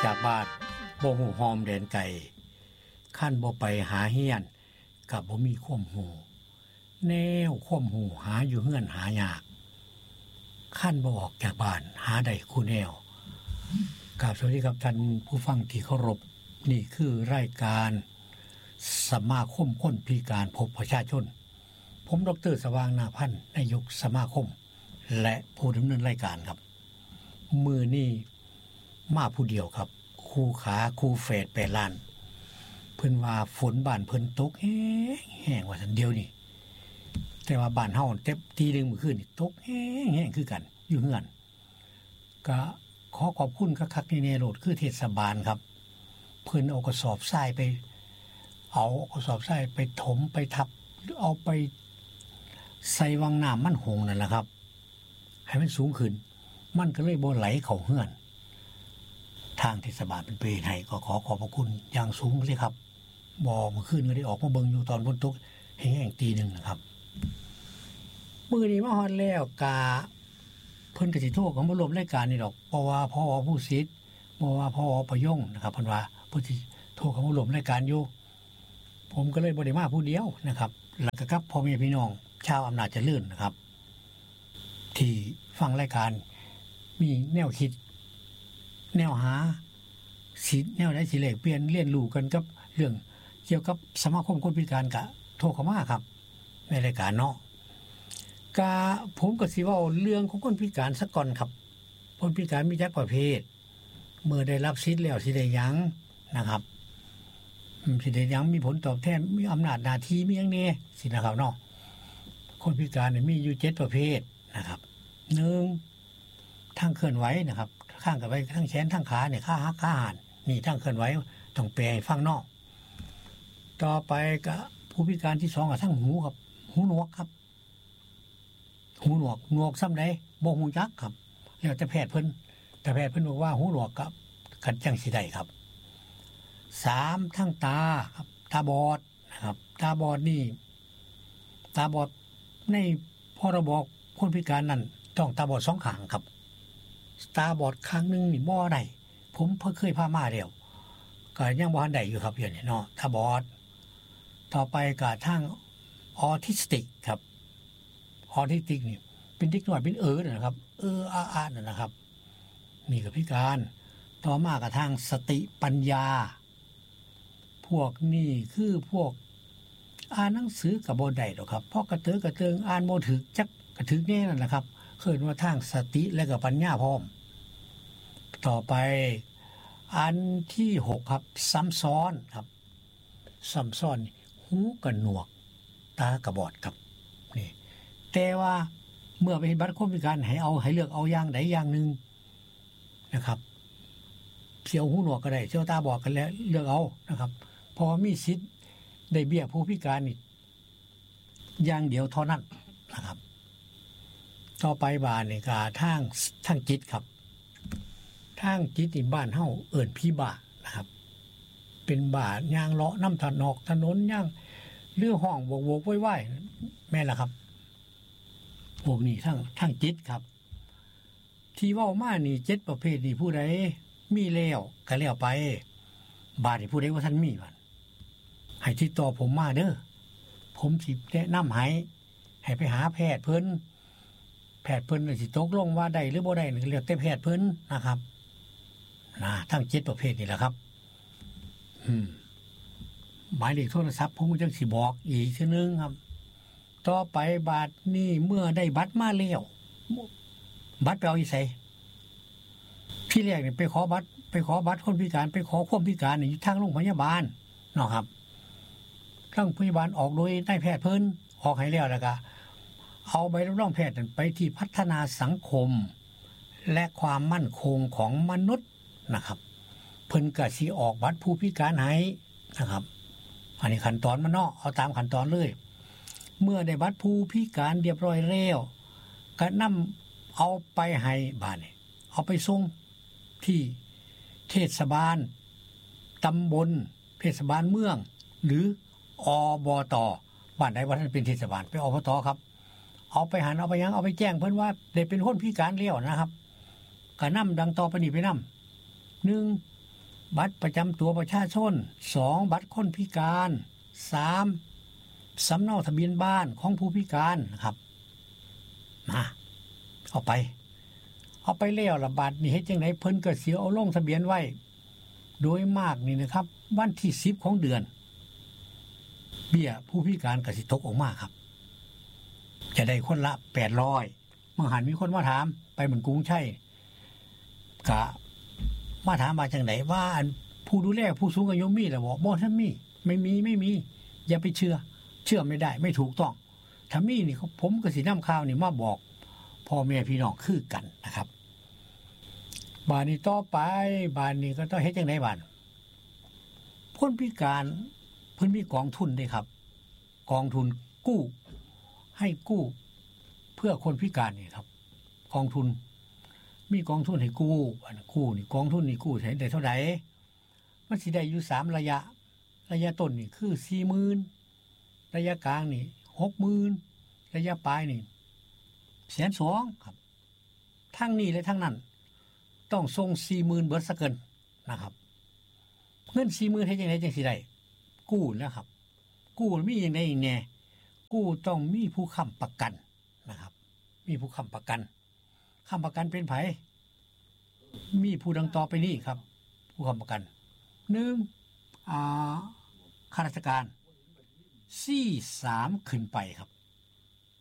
จากบ้านบ่ฮู้หอมแดนไกลคันบ่ไปหาเฮียนก็บ่มีความรู้แนวความรู้หาอยู่เฮือนหายากคันบ่ออกจากบ้านหาได้คู่แนวสวัสดีครับท่านผู้ฟังที่เคารพนี่คือรายการสมาคมคนพิการพบประชาชนผมดร.สว่างนาพันธ์นายกสมาคมและผู้ดำเนินรายการครับมื้อนี้มาผู้เดียวครับคู่ขาคู่เฟด8ล้านเพิ่นว่าฝนบ้านเพิ่นตกแห้งว่าซั่นเดียวนี่แต่ว่าบ้านเฮาแต่ตีนึงมื้อคืนนี่ตกแห้งคือกันอยู่เฮือนก็ขอขอบคุณคักๆนี่แน่โลดคือเทศบาลครับเพิ่นเอากระสอบทรายไปเอากระสอบทรายไปถมไปทับหรือเอาไปใส่วังน้ำมันหงนั่นแหละครับให้มันสูงขึ้นมันก็เลยบ่ไหลเข้าเฮือนทางเทศบาลเป็นไปให้ก็ขอขอบพระคุณอย่างสูงเลยครับบ่เมื่อคืนก็ได้ออกมาเบิ่งอยู่ตอนฝนตกแห้งตีนึงนะครับมื้อนี้มาฮอดแล้วกะเพิ่นก็สิโทรเข้ามารวมรายการนี่ดอกเพราะว่าพอผู้ศิษย์บ่ว่าพอประยงนะครับเพิ่นว่าเพิ่นสิโทรเข้ามารวมรายการอยู่ผมก็เลยบ่ได้มาผู้เดียวนะครับแล้วก็กับพ่อแม่พี่น้องชาวอำนาจเจริญนะครับที่ฟังรายการมีแนวคิดแนวหาสิแนวใดสิแลกเปลี่ยนเรียนรู้กันกับเรื่องเกี่ยวกับสมาคมคนพิการก็โทรเข้ามาครับในรายการเนาะก็ผมก็สิเว้าเรื่องของคนพิการซะก่อนครับคนพิการมีจักประเภทเมื่อได้รับสิทธิ์แล้วสิได้หยังนะครับสิได้หยังมีผลตอบแทนมีอำนาจหน้าที่มีหยังแน่สินะครับเนาะคนพิการนี่มีอยู่7ประเภทนะครับ1ทางเคลื่อนไหวนะครับข้างกับไว้ทั้งแขนทั้งขาเนี่ยขาหักขาหันนี่ทางเคลื่อนไหวต้องแปลให้ฟังเนาะต่อไปก็ผู้พิการที่2ก็ทั้งหูครับหูหนวกครับหูหนวกซ้ำใดบ่ฮู้จักครับแล้วแต่แพทย์เพิ่นแต่แพทย์เพิ่นบอกว่าหูหนวกก็คันจังสิได้ครับ3ทั้งตาครับตาบอดนะครับตาบอดนี่ตาบอดในพรบคนพิการนั่นต้องตาบอด2ข้างครับตาบอดข้างนึงนี่บ่ได้ผมเพิ่งเคยพามาแล้วก็ยังบ่ทันได้อยู่ครับอย่างนี้เนาะตาบอดต่อไปก็ทางออทิสติกครับออทิสติกนี่เป็นเด็กน้อยเป็นนะครับนั่นนะครับนี่ก็พิการต่อมาก็ทางสติปัญญาพวกนี้คือพวกอ่านหนังสือก็บ่ได้ดอกครับเพราะกระเติงอ่านบ่ถึกจักกระถึกแน่นั่นแหละครับเคิ้นว่าทางสติและก็ปัญญาพร้อมต่อไปอันที่6ครับซ้ำซ้อนครับซ้ำซ้อนหูก็หนวกตาก็บอดครับนี่แต่ว่าเมื่อไปบัตรคนพิการให้เลือกเอาอย่างใดอย่างหนึ่งนะครับเสียวหูหนวกก็ได้เสียวตาบอดก็แล้วเลือกเอานะครับเพราะมีสิทธิ์ได้เบี้ยผู้พิการนี่อย่างเดียวเท่านั้นนะครับต่อไปบ้านนี่ก็ทางจิตครับทางจิตนี่บ้านเฮาเอิ้นพี่บ้านะครับเป็นบ้าย่างเลาะน้ำถนนย่างเรือห้องโวกๆว้ายๆแม่นล่ะครับพวกนี้ทางจิตครับที่เว้ามานี่7ประเภทนี่ผู้ใดมีแล้วก็แล้วไปบาดนี่ผู้ใดว่าท่านมีมันให้ติดต่อผมมาเด้อผมสิแนะนำให้ไปหาแพทย์เพิ่นสิตกลงว่าได้หรือบ่ได้นี่เรียกแต่แพทย์เพิ่นนะครับทั้ง7ประเภทนี่แหละครับหมายเลขโทรศัพท์ผมจังสิบอกอีกทีนึงครับต่อไปบัดนี้เมื่อได้บัตรมาแล้วบัตรไปเอาอีไสที่แรกนี่ไปขอบัตรคนพิการไปขอความพิการนี่อยู่ทางโรงพยาบาลเนาะครับทางพยาบาลออกโดยนายแพทย์เพิ่นออกให้แล้วก็เอาใบรับรองแพทย์ไปที่พัฒนาสังคมและความมั่นคงของมนุษย์นะครับเพิ่นก็สิออกบัตรผู้พิการให้นะครับอันนี้ขั้นตอนมันเนาะเอาตามขั้นตอนเลยเมื่อได้บัตรผู้พิการเรียบร้อยแล้วก็นำเอาไปให้บ้านนี่เอาไปส่งที่เทศบาลตำบลเทศบาลเมืองหรืออบต.บ้านใดว่าท่านเป็นเทศบาลไปอบต.ครับเอาไปเอาไปยังเอาไปแจ้งเพิ่นว่าได้เป็นคนพิการแล้วนะครับก็นำดังต่อไปนี้ไปนำ1 บัตรประจำตัวประชาชน2บัตรคนพิการ3สำเนาทะเบียนบ้านของผู้พิการนะครับมาเอาไปแล้วละบัตรนี่เฮ็ดจังได๋เพิ่นก็สิเอาลงทะเบียนไว้โดยมากนี่นะครับวันที่10ของเดือนเบี้ยผู้พิการก็สิตกออกมาครับจะได้คนละ800เมื่อหันมีคนมาถามไปเหมือนกรุงชัยก็มาถามว่าจังได๋ว่าผู้ดูแลผู้สูงอายุมีแล้วบ่ทันมีไม่มีอย่าไปเชื่อไม่ได้ไม่ถูกต้องถ้ามีนี่ผมก็สินำข่าวนี่มาบอกพ่อแม่พี่น้องคือกันนะครับบ้านนี้ต่อไปบ้านนี้ก็ต้องเฮ็ดจังได๋บ้านคนพิการเพิ่นมีกองทุนด้วยครับกองทุนกู้ให้กู้เพื่อคนพิการนี่ครับกองทุนมีกองทุนให้กู้กู้นี่กองทุนนี่กู้ได้เท่าใดมันสิได้อยู่3ระยะต้นนี่คือ 40,000 ระยะกลางนี่ 60,000 ระยะปลายนี่ 120,000 ครับทั้งนี้และทั้งนั้นต้องส่ง 40,000 เบิดซะเกินนะครับเงิน 40,000 เฮ็ดจังได๋จังสิได้กู้นะครับกู้มีจังได๋อีกแน่กู้ต้องมีผู้ค้ำประกันนะครับมีผู้ค้ำประกันเป็นไผมีผู้ดังต่อไปนี้ครับผู้ค้ำประกัน1ข้าราชการ4 3ขึ้นไปครับ